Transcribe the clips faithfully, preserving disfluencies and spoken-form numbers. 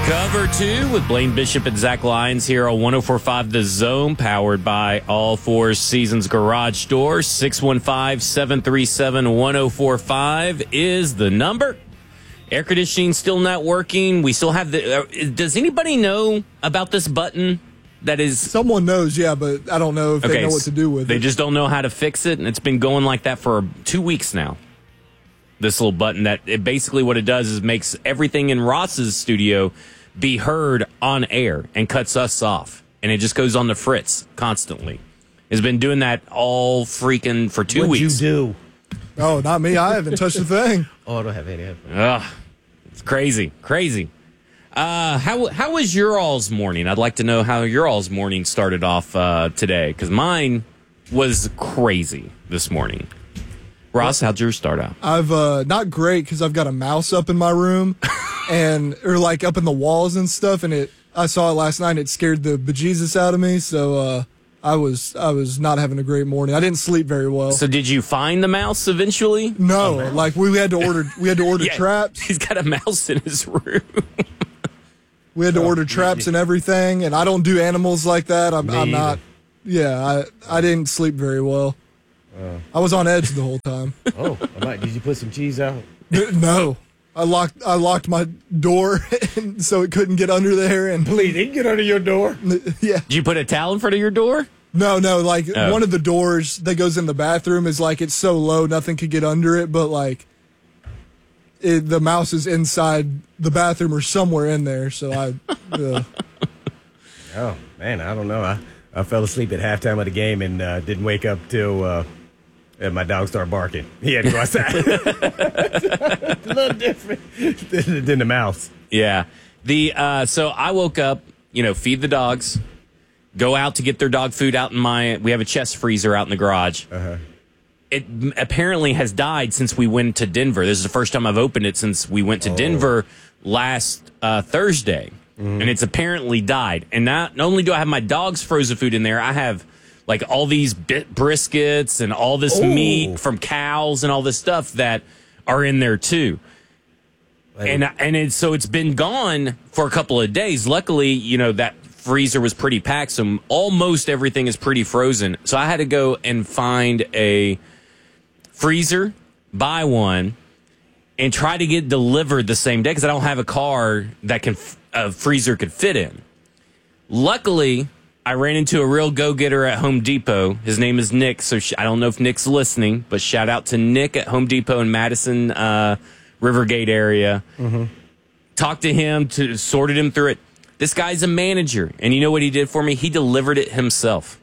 Cover two with Blaine Bishop and Zach Lyons here on one oh four point five The Zone, powered by All Four Seasons Garage Door. six one five, seven three seven, one oh four five is the number. Air conditioning still not working. We still have the... Uh, does anybody know about this button that is... Someone knows, yeah, but I don't know if okay, they know what to do with they it. They just don't know how to fix it, and it's been going like that for two weeks now. This little button that it basically what it does is makes everything in Ross's studio be heard on air and cuts us off. And it just goes on the fritz constantly. It's been doing that all freaking for two What'd weeks. you do? Oh, not me. I haven't touched a thing. Oh, I don't have any of it. Ugh. It's crazy. Crazy. Uh, how how was your all's morning? I'd like to know how your all's morning started off uh, today, because mine was crazy this morning. Ross, how'd yours start out? I've uh, not great because I've got a mouse up in my room, and or like up in the walls and stuff. And it, I saw it last night. And it scared the bejesus out of me. So uh, I was I was not having a great morning. I didn't sleep very well. So did you find the mouse eventually? No, oh, like we had to order we had to order yeah, traps. He's got a mouse in his room. We had to order traps and everything. And I don't do animals like that. I'm, I'm not. Yeah, I I didn't sleep very well. Uh, I was on edge the whole time. Oh, did you put some cheese out? No, I locked I locked my door and so it couldn't get under there. And please, it get under your door. Yeah. Did you put a towel in front of your door? No, no. Like oh. one of the doors that goes in the bathroom is like it's so low nothing could get under it. But like it, the mouse is inside the bathroom or somewhere in there. So I. Uh, oh man, I don't know. I I fell asleep at halftime of the game and uh, didn't wake up till. Uh, And my dog started barking. He had to go outside. It's a little different than, than the mouse. Yeah. The uh, so I woke up, you know, feed the dogs, go out to get their dog food out in my. We have a chest freezer out in the garage. Uh-huh. It apparently has died since we went to Denver. This is the first time I've opened it since we went to oh. Denver last uh, Thursday, mm-hmm. and it's apparently died. And not, not only do I have my dog's frozen food in there, I have. Like all these bit briskets and all this Ooh. meat from cows and all this stuff that are in there too. Hey. And and it, so it's been gone for a couple of days. Luckily, you know, that freezer was pretty packed, so almost everything is pretty frozen. So I had to go and find a freezer, buy one, and try to get delivered the same day because I don't have a car that can a freezer could fit in. Luckily, I ran into a real go-getter at Home Depot. His name is Nick, so sh- I don't know if Nick's listening, but shout out to Nick at Home Depot in Madison, uh, Rivergate area. Mm-hmm. Talked to him, to sorted him through it. This guy's a manager, and you know what he did for me? He delivered it himself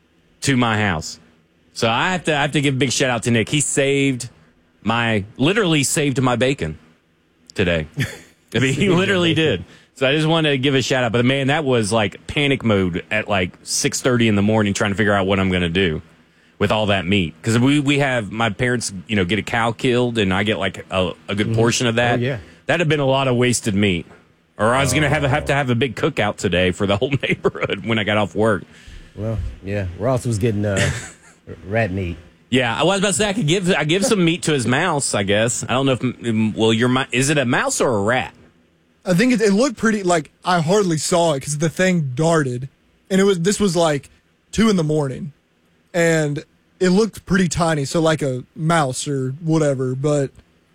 to my house. So I have to I have to give a big shout out to Nick. He saved my, literally saved my bacon today. I mean, he literally did. So I just wanted to give a shout out. But man, that was like panic mode at like six thirty in the morning trying to figure out what I'm going to do with all that meat. Because we, we have, my parents, you know, get a cow killed and I get like a, a good mm-hmm. portion of that. Oh, yeah. That'd have been a lot of wasted meat. Or I was oh. going to have have to have a big cookout today for the whole neighborhood when I got off work. Well, yeah. Ross was getting uh, rat meat. Yeah, I was about to say I could give I give some meat to his mouse, I guess. I don't know if, well, your is it a mouse or a rat? I think it, it looked pretty, like, I hardly saw it because the thing darted. And it was this was like two in the morning. And it looked pretty tiny, so like a mouse or whatever. But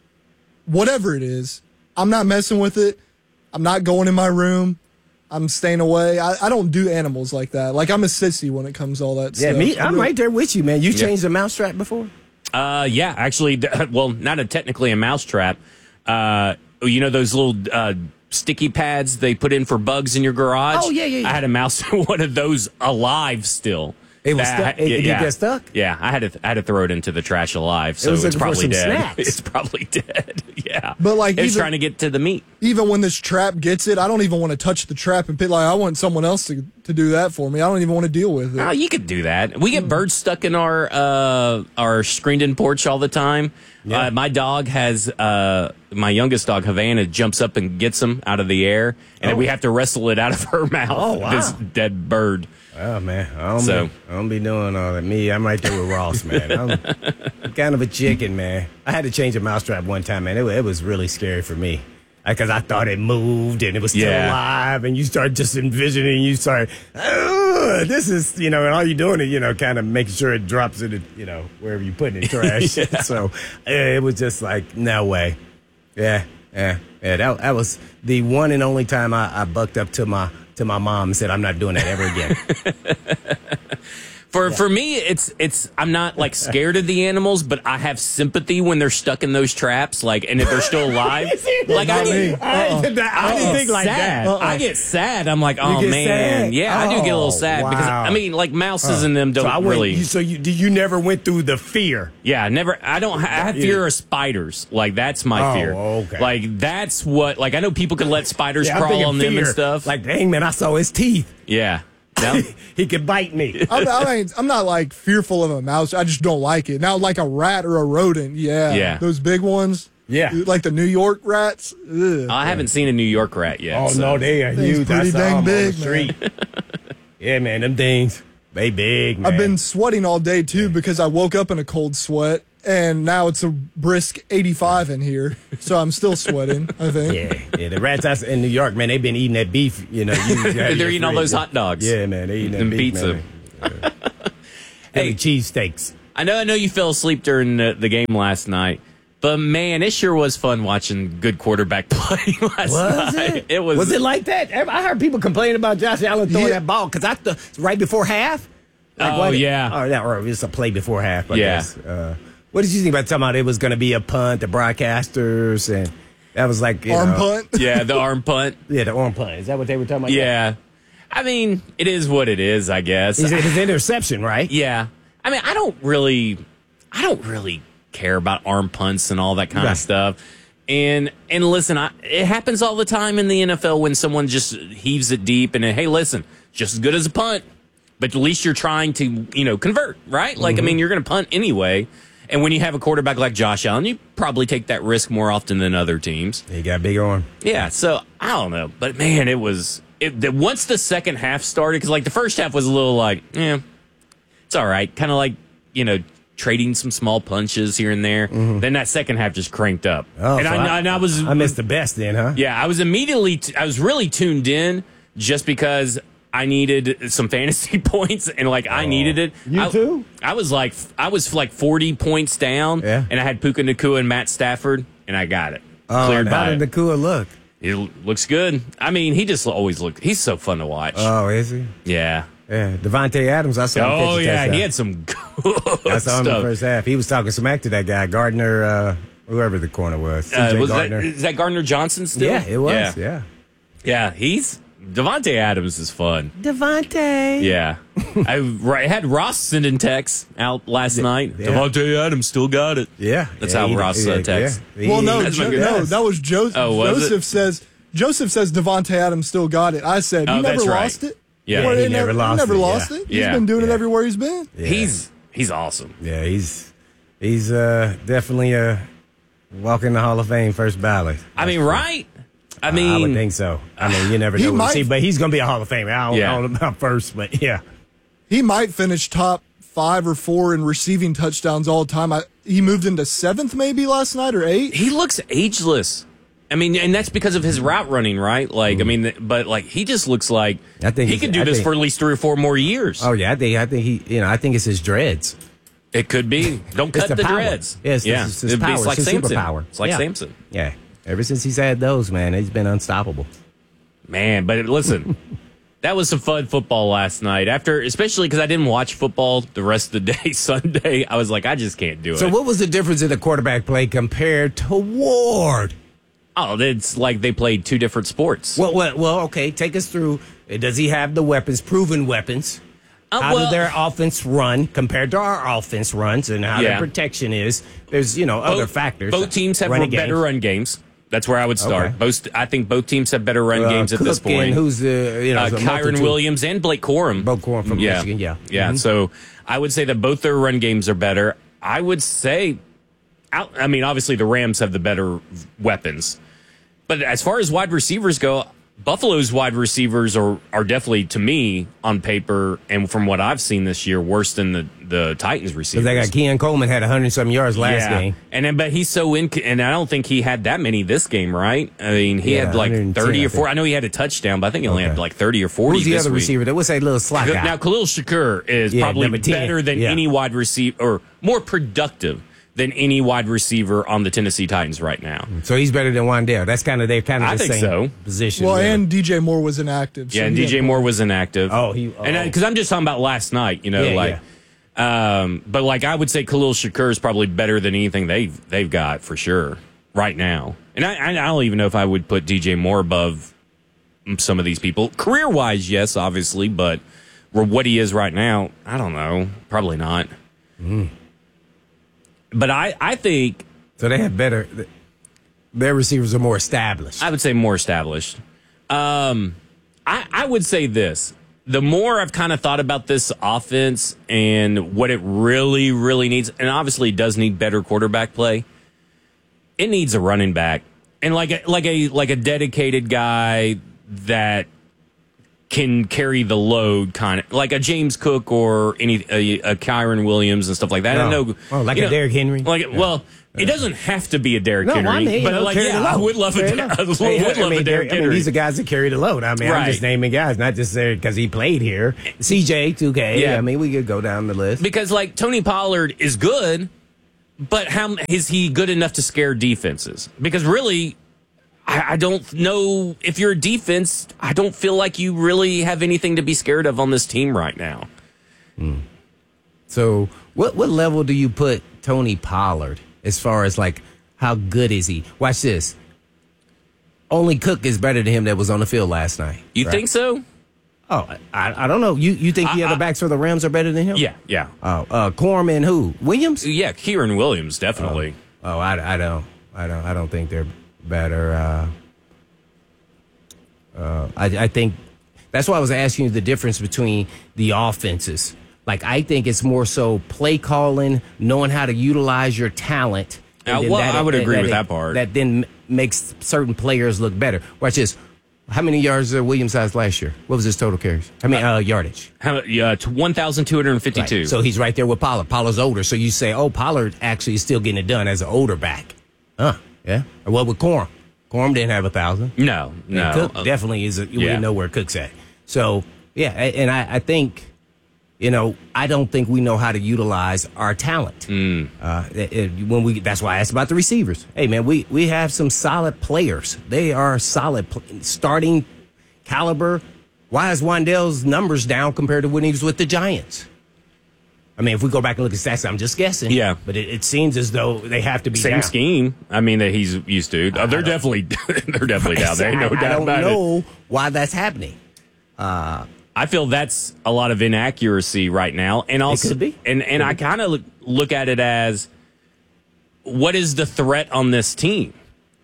whatever it is, I'm not messing with it. I'm not going in my room. I'm staying away. I, I don't do animals like that. Like, I'm a sissy when it comes to all that yeah, stuff. Yeah, me, I'm right there with you, man. You yeah. changed the mouse trap before? Uh, yeah, actually, well, not a technically a mouse trap. Uh, you know those little... Uh, sticky pads they put in for bugs in your garage. Oh, yeah, yeah, yeah. I had a mouse in one of those alive still. It was stuck? It, yeah, it yeah. get stuck? Yeah, I had to I had to throw it into the trash alive, so it it's probably dead. Snacks. It's probably dead. Yeah. But like it was even, trying to get to the meat. Even when this trap gets it, I don't even want to touch the trap and pick. Like, I want someone else to, to do that for me. I don't even want to deal with it. Oh, you could do that. We get birds stuck in our uh, our screened-in porch all the time. Yeah. Uh, my dog has, uh, my youngest dog, Havana, jumps up and gets them out of the air, and oh. then we have to wrestle it out of her mouth, oh, wow. this dead bird. Oh, man. I don't, so, be, I don't be doing all that. Me, I'm right there with Ross, man. I'm, I'm kind of a chicken, man. I had to change a mousetrap one time, man. It, it was really scary for me. because I thought it moved and it was still Yeah. alive, and you start just envisioning, you start, oh, this is, you know, and all you're doing is, you know, kind of making sure it drops in, you know, wherever you put it in trash. Yeah. So eh, it was just like, no way. Yeah, yeah, yeah. That, that was the one and only time I, I bucked up to my to my mom and said, I'm not doing that ever again. For for me, it's it's I'm not like scared of the animals, but I have sympathy when they're stuck in those traps. Like, and if they're still alive, like I Not me. get, I, Uh-uh. didn't- I I didn't get think like sad. that. I get sad. I'm like, oh get man, sad? yeah, I do get a little Oh, sad because wow. I mean, like mouses and them don't So I went, really. you, so you you never went through the fear. Yeah, never. I don't. I have fear of spiders. Like that's my Oh, fear. okay. Like that's what. Like I know people can let spiders Yeah, I'm crawl thinking on them and fear. stuff. Like, dang man, I saw his teeth. yeah. No? He could bite me. I'm, I mean, I'm not like fearful of a mouse. I just don't like it. Now, like a rat or a rodent, yeah, Yeah. those big ones, Yeah. like the New York rats. Ugh. I haven't seen a New York rat yet. Oh so. no, they are Thing's huge. pretty I saw dang them big, on the street. Yeah, man, them things, they big. Man. I've been sweating all day too because I woke up in a cold sweat, and now it's a brisk eighty-five in here, so I'm still sweating. I think. Yeah, yeah. The rats out in New York, man, they've been eating that beef. You know, you, you They're eating all those hot dogs. Yeah, man, they eating that And beef, pizza. man. Yeah. Hey, cheesesteaks. I know. I know you fell asleep during the, the game last night, but man, it sure was fun watching good quarterback play last Was night. it? It was. Was it like that? I heard people complaining about Josh Allen throwing Yeah. that ball because I th- right before half. Like, Oh, what- yeah. or that, or it was a play before half. I Yeah. guess. Uh, what did you think about talking about it was going to be a punt, the broadcasters, and that was like you Arm know, punt. Yeah, the arm punt. Yeah, the arm punt. Is that what they were talking about? Yeah. I mean, it is what it is, I guess. Is it his interception, right? Yeah. I mean, I don't really, I don't really care about arm punts and all that kind Right. of stuff. And and listen, I, it happens all the time in the N F L when someone just heaves it deep and hey, listen, just as good as a punt, but at least you're trying to you know convert, right? Like I mean, you're going to punt anyway. And when you have a quarterback like Josh Allen, you probably take that risk more often than other teams. He got a big arm. Yeah, so I don't know, but man, it was it, the, once the second half started because like the first half was a little like, yeah, it's all right, kind of like you know trading some small punches here and there. Then that second half just cranked up, Oh, and so I, and I was I missed the best then, huh? yeah, I was immediately t- I was really tuned in just because I needed some fantasy points and like I needed it. You I, too? I was like I was like forty points down, Yeah. and I had Puka Nacua and Matt Stafford, and I got it. Oh, Cleared and how by it. did Nakua look? It looks good. I mean, he just always look. He's so fun to watch. Oh, is he? yeah. Yeah, Devontae Adams. I saw him catch Oh a yeah, touchdown. he had some good I saw him in the stuff. first half. He was talking smack to that guy, Gardner, uh, whoever the corner was. C J Uh, was that, Gardner. is that Gardner Johnson still? yeah, it was. Yeah, Yeah. yeah. He's Devontae Adams is fun. Devontae. Yeah, I right, had Ross sending texts out last night. yeah. Devontae Adams still got it. Yeah. That's yeah, how he- Ross, uh, yeah, texts. yeah. Well, He- no, That's my Jo- good no, guess. that was Joseph. Oh, was Joseph it? says Joseph says Devontae Adams still got it. I said Oh, he never that's right. lost it. Yeah, Well, he never lost never it, lost yeah. it. He's Yeah. been doing it Yeah. everywhere he's been. Yeah. He's he's awesome. Yeah, he's he's uh, definitely uh, walking the Hall of Fame first ballot. I mean, right? I I mean, would think so. I mean, you never He know. might- See, but he's going to be a Hall of Famer. I don't, Yeah. I don't know about first, but yeah. He might finish top five or four in receiving touchdowns all time. I, he moved into seventh maybe last night or eight. he looks ageless. I mean, and that's because of his route running, right? Like, I mean, but like he just looks like I think he he's- could do I this think- for at least three or four more years. Oh yeah, I think I think he. You know, I think it's his dreads. It could be. Don't cut the the, power. dreads. Yeah, it's- yeah. it's his It'd be- power. It's like It's his Samson. superpower. It's like Yeah. Samson. Yeah. Ever since he's had those, man, he's been unstoppable. Man, but listen, that was some fun football last night. After, especially because I didn't watch football the rest of the day Sunday, I was like, I just can't do So, it. what was the difference in the quarterback play compared to Ward? Oh, it's like they played two different sports. Well, well, well okay. Take us through. Does he have the weapons, proven weapons? Uh, How well- did their offense run compared to our offense runs, and how Yeah. their protection is? There's, you know, other factors. Both teams have Running better games. run games. That's where I would start. Okay. Both, I think both teams have better run Uh, games at Cook this point. and who's the you know uh, the Kyron multitude- Williams and Blake Corum. Blake Corum from yeah. Michigan, yeah. Yeah, Mhm. so I would say that both their run games are better. I would say, out, I mean, obviously the Rams have the better weapons. But as far as wide receivers go, Buffalo's wide receivers are, are definitely, to me, on paper, and from what I've seen this year, worse than the, the Titans receivers. Because they got Keon Coleman had one hundred something yards last yeah. game. And then, but he's so in, and I don't think he had that many this game, right? I mean, he Yeah, had like one hundred ten, thirty I or forty. think. I know he had a touchdown, but I think he only Okay. had like thirty or forty. Who's the this other week. receiver? That was that little slot guy. Now, Khalil Shakur is Yeah, probably number ten. better than Yeah. any wide receiver, or more productive than any wide receiver on the Tennessee Titans right now. So he's better than Wandale. That's kind of they're kind of I the think same so. position. Well, really. and D J Moore was inactive. So Yeah, and he D J had- Moore was inactive. Oh, he- oh. and because I'm just talking about last night, you know, Yeah, like, um, but like I would say, Khalil Shakur is probably better than anything they've they've got for sure right now. And I, I don't even know if I would put D J Moore above some of these people career wise. Yes, obviously, but what he is right now, I don't know. Probably not. Mm. But I, I think So they have better. Their receivers are more established. I would say more established. Um, I, I would say this. The more I've kind of thought about this offense and what it really, really needs, and obviously it does need better quarterback play, it needs a running back. And like a, like a like a dedicated guy that can carry the load, kind of like a James Cook or any a, a Kyron Williams and stuff like that. I No. know, Oh, like you a know, Derrick Henry? Like well, it doesn't have to be a Derrick No, Henry, I mean, you but know, like carry yeah, the I load. would love a Fair Der- enough. I would Hey, love I a mean, Derrick I mean, Henry. these are guys that carry the load. I mean, I'm Right. just naming guys, not just there because he played here. C J, two K. Yeah. I mean, we could go down the list. Because like Tony Pollard is good, but how is he good enough to scare defenses? Because really, I, I don't know if you're a defense. I don't feel like you really have anything to be scared of on this team right now. So, what what level do you put Tony Pollard as far as like how good is he? Watch this. Only Cook is better than him that was on the field last night. You Right. think so? Oh, I, I don't know. You you think the I- other I- backs for the Rams are better than him? Yeah, yeah, Oh, uh, Corm and who? Williams? yeah. Kieran Williams definitely. Oh, I, I don't, I don't, I don't think they're better. Uh, uh, I, I think that's why I was asking you the difference between the offenses. Like, I think it's more so play calling, knowing how to utilize your talent. and Uh, then well, I would agree with it- that part. That then m- makes certain players look better. Watch this. How many yards did Williams have last year? What was his total carries? I mean, uh, yardage. How, yeah, one thousand two hundred fifty-two. Right. So he's right there with Pollard. Pollard's older. So you say, oh, Pollard actually is still getting it done as an older back. Huh. Yeah. Or what with Corum? Corum didn't have a thousand. no, no. And Cook Uh, definitely is. A, we yeah. know where Cook's at. So yeah, a- and I, I think, you know, I don't think we know how to utilize our talent. Mm. Uh, it- it- when we, that's why I asked about the receivers. Hey man, we we have some solid players. They are solid pl- starting caliber. Why is Wandale's numbers down compared to when he was with the Giants? I mean, if we go back and look at stats, I'm just guessing. Yeah. but it, it seems as though they have to be Same down. scheme. I mean that he's used to. Uh, they're definitely they're definitely down there. No I, I doubt don't about it. know why that's happening. I feel that's a lot of inaccuracy right now, and also, could be. and and I kind of look, look at it as, what is the threat on this team?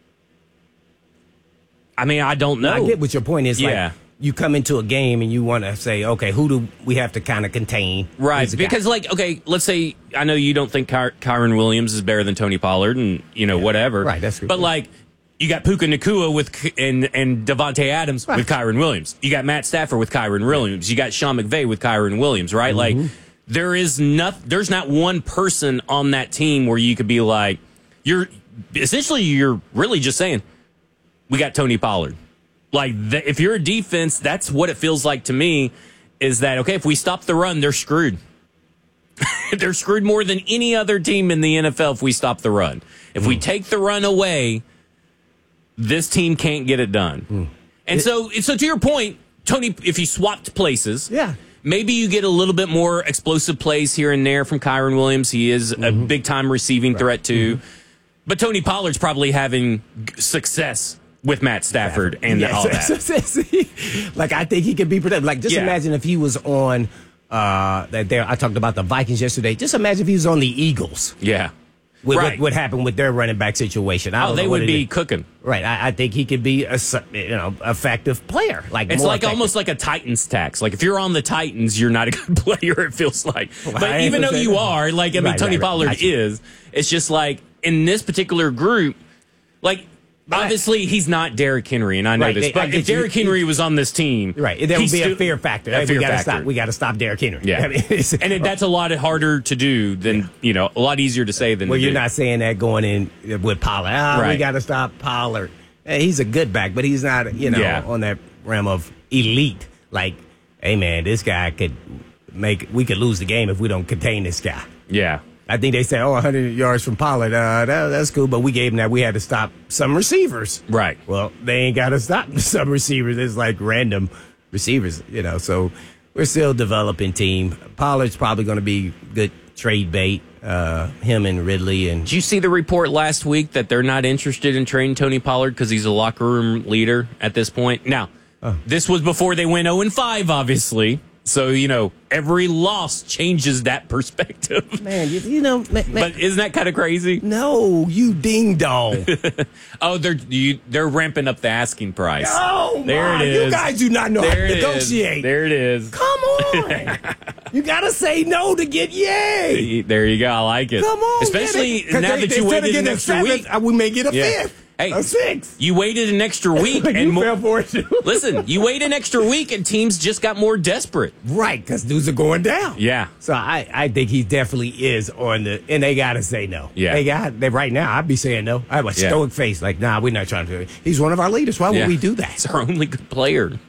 I mean, I don't know. I get what your point is. Yeah. Like, you come into a game and you want to say, okay, who do we have to kind of contain? Right, Who's the guy? because like, okay, let's say I know you don't think Ky- Kyron Williams is better than Tony Pollard, and you know whatever. Right, that's good. But like, you got Puka Nakua with K- and and Devontae Adams Right. with Kyron Williams. You got Matt Stafford with Kyron Williams. You got Sean McVay with Kyron Williams. Right, Mm-hmm. like there is not there's not one person on that team where you could be like, you're essentially you're really just saying, we got Tony Pollard. Like, th- if you're a defense, that's what it feels like to me, is that, okay, if we stop the run, they're screwed. They're screwed more than any other team in the N F L if we stop the run. If Mm. we take the run away, this team can't get it done. Mm. And so, so to your point, Tony, if you swapped places, Yeah. maybe you get a little bit more explosive plays here and there from Kyron Williams. He is a Mm-hmm. big-time receiving threat, too. But Tony Pollard's probably having g- success with Matt Stafford and Yes. all that. Like, I think he could be productive. Like, just Yeah. imagine if he was on uh, that. There, I talked about the Vikings yesterday. Just imagine if he was on the Eagles. Yeah. With, Right. what, what happened with their running back situation? I Oh, don't they know what would it be is. cooking. Right. I, I think he could be a su- you know effective player. Like It's more like effective. almost like a Titans tax. Like if you're on the Titans, you're not a good player, it feels like. But I even though ain't you saying- are, like, I mean, Right, Tony right, right. Pollard Gotcha. is, it's just like in this particular group, like Obviously, he's not Derrick Henry, and I know Right, this. they- But I- if Derrick you- Henry was on this team, Right, there would he's be still- a fear factor. A Hey, fear we gotta factor. stop. We got to stop Derrick Henry. Yeah, I mean, it's- and it, that's a lot harder to do than you know, a lot easier to say than. well, to you're do. not saying that going in with Pollard. Ah, we Right. got to stop Pollard. Hey, he's a good back, but he's not, you know, Yeah. on that realm of elite. Like, hey man, this guy could make. We could lose the game if we don't contain this guy. Yeah. I think they said, oh, one hundred yards from Pollard. Uh, that, that's cool, but we gave him that. We had to stop some receivers. Right. Well, they ain't got to stop some receivers. It's like random receivers, you know. So we're still developing team. Pollard's probably going to be good trade bait. Uh, him and Ridley and Did you see the report last week that they're not interested in trading Tony Pollard because he's a locker room leader at this point? Now, this was before they went oh and five, obviously. So, you know, every loss changes that perspective. man, you, you know, man, man, But isn't that kind of crazy? no, you ding dong. Oh, they're you, they're ramping up the asking price. Oh There my, it is. you guys do not know There how to it is. negotiate. There it is. Come on, you got to say no to get yay. There you go. I like it. Come on, Especially get it. 'Cause now they- that they you instead of waited an getting a extra seventh, week. uh, we may get a Yeah. fifth, Hey, a sixth. You waited an extra week and you more. fell for it too. Listen, you wait an extra week and teams just got more desperate. Right, because dudes are going down. Yeah. So I, I think he definitely is on the, and they got to say no. Yeah. They got, they right now, I'd be saying no. I have a Yeah. stoic face, like, nah, we're not trying to do it. He's one of our leaders. Why would Yeah. we do that? It's our only good player.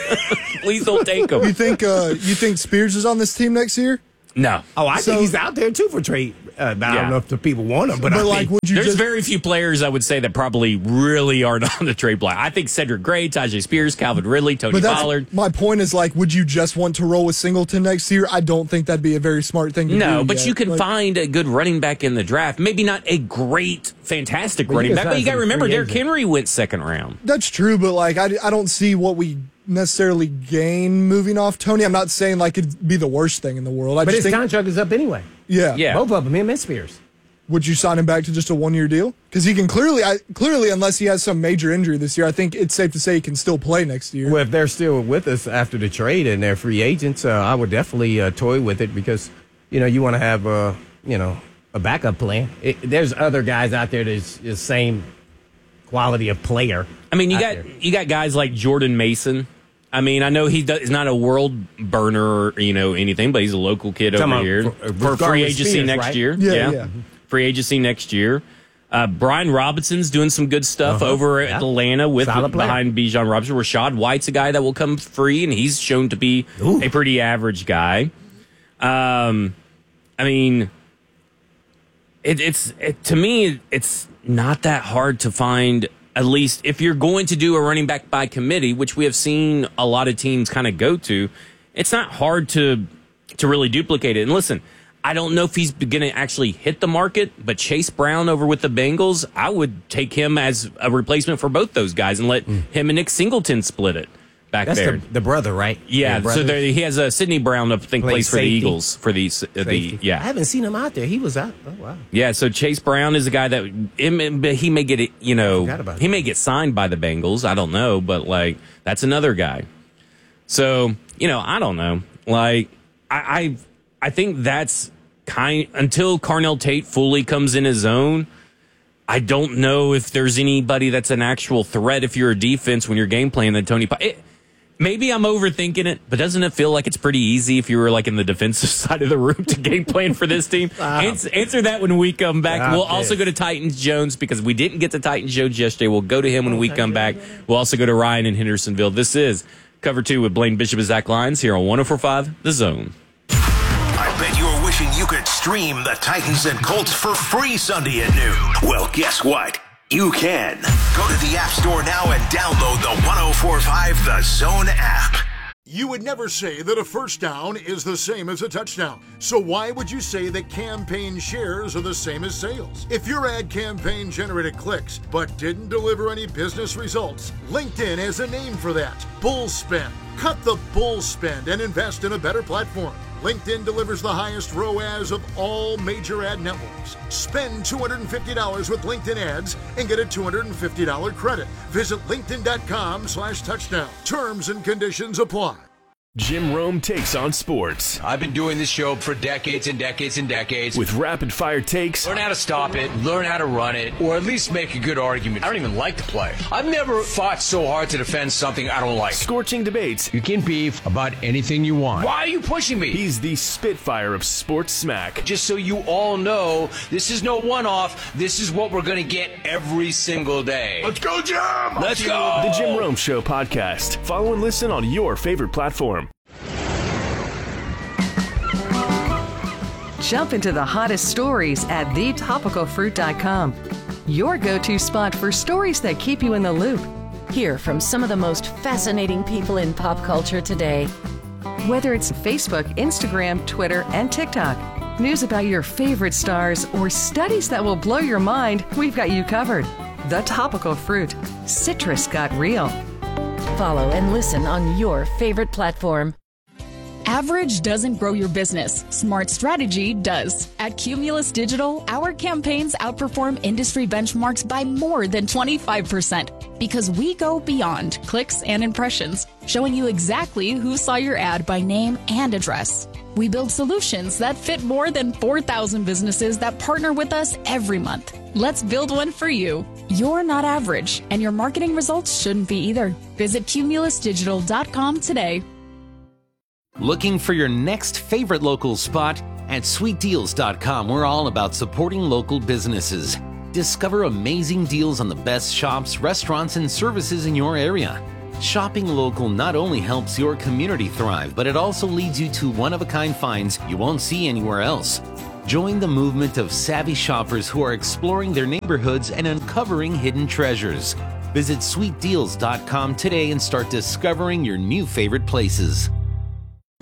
Please don't take him. You think uh, you think Spears is on this team next year? No. Oh, I So- think he's out there too for trade. Uh, but I Yeah. don't know if the people want him, but, But I like, think, would you There's just? very few players I would say that probably really aren't on the trade block. I think Cedric Gray, Tajay Spears, Calvin Ridley, Tony but that's Pollard. my point. Is like, would you just want to roll with Singleton next year? I don't think that'd be a very smart thing to do. No, but yet. you can Like, find a good running back in the draft. Maybe not a great, fantastic But you running can back, but sign you got to some remember free Derrick agent. Henry went second round. That's true, but like, I, I don't see what we necessarily gain moving off Tony. I'm not saying like it'd be the worst thing in the world. I but just his think, contract is up anyway. yeah, Yeah. Both of them, him and Spears. Would you sign him back to just a one year deal? Because he can clearly, I, clearly, unless he has some major injury this year, I think it's safe to say he can still play next year. Well, if they're still with us after the trade and they're free agents, uh, I would definitely uh, toy with it because, you know, you want to have, uh, you know, a backup plan. It, there's other guys out there that's the same quality of player. I mean, you out got there. you got guys like Jordan Mason. I mean, I know he does, he's not a world burner or, you know, anything, but he's a local kid Talking over about here for- for, regardless free agency Spears, next right? year. Yeah, yeah. Free agency next year. Uh, Brian Robinson's doing some good stuff Uh-huh. over at Yeah. Atlanta with Solid player. behind Bijan Robinson. Rashad White's a guy that will come free, and he's shown to be Ooh. a pretty average guy. Um, I mean, it, it's it, to me, it's not that hard to find. At least if you're going to do a running back by committee, which we have seen a lot of teams kind of go to, it's not hard to to really duplicate it. And listen, I don't know if he's going to actually hit the market, but Chase Brown over with the Bengals, I would take him as a replacement for both those guys and let him and Nick Singleton split it back That's there. the, the brother, right? yeah, Their so brother? there, he has a Sidney Brown, I think, Plays plays for the safety. Eagles for the uh, the Safety. I yeah. haven't seen him out there. He was out. Oh, wow. Yeah, so Chase Brown is a guy that him- but he may get it, you know, forgot about he that. may get signed by the Bengals. I don't know, but like that's another guy. So, you know, I don't know. Like I I, I think that's kind until Carnell Tate fully comes in his own. I don't know if there's anybody that's an actual threat if you're a defense when you're game playing than Tony. Pa- it, Maybe I'm overthinking it, but doesn't it feel like it's pretty easy if you were like in the defensive side of the room to game plan for this team? Ans- answer that when we come back. Stop we'll this. also go to Titans Jones because we didn't get to Titans Jones yesterday. We'll go to him when we come back. We'll also go to Ryan in Hendersonville. This is Cover Two with Blaine Bishop and Zach Lyons here on one oh four point five The Zone. I bet you're wishing you could stream the Titans and Colts for free Sunday at noon. Well, guess what? You can. Go to the App Store now and download the one oh four point five The Zone app. You would never say that a first down is the same as a touchdown. So why would you say that campaign shares are the same as sales? If your ad campaign generated clicks but didn't deliver any business results, LinkedIn has a name for that. Bull spend. Cut the bull spend and invest in a better platform. LinkedIn delivers the highest R O A S of all major ad networks. Spend two hundred fifty dollars with LinkedIn ads and get a two hundred fifty dollars credit. Visit linkedin.com slash touchdown. Terms and conditions apply. Jim Rome takes on sports. I've been doing this show for decades and decades and decades. With rapid-fire takes. Learn how to stop it, learn how to run it, or at least make a good argument. I don't even like the play. I've never fought so hard to defend something I don't like. Scorching debates. You can beef about anything you want. Why are you pushing me? He's the Spitfire of sports smack. Just so you all know, this is no one-off. This is what we're going to get every single day. Let's go, Jim! Let's go! The Jim Rome Show podcast. Follow and listen on your favorite platform. Jump into the hottest stories at the topical fruit dot com. Your go-to spot for stories that keep you in the loop. Hear from some of the most fascinating people in pop culture today. Whether it's Facebook, Instagram, Twitter, and TikTok, news about your favorite stars, or studies that will blow your mind, we've got you covered. The Topical Fruit. Citrus got real. Follow and listen on your favorite platform. Average doesn't grow your business. Smart strategy does. At Cumulus Digital, our campaigns outperform industry benchmarks by more than twenty-five percent because we go beyond clicks and impressions, showing you exactly who saw your ad by name and address. We build solutions that fit more than four thousand businesses that partner with us every month. Let's build one for you. You're not average, and your marketing results shouldn't be either. Visit cumulus digital dot com today. Looking for your next favorite local spot? At sweet deals dot com, we're all about supporting local businesses. Discover amazing deals on the best shops, restaurants, and services in your area. Shopping local not only helps your community thrive, but it also leads you to one-of-a-kind finds you won't see anywhere else. Join the movement of savvy shoppers who are exploring their neighborhoods and uncovering hidden treasures. Visit sweet deals dot com today and start discovering your new favorite places.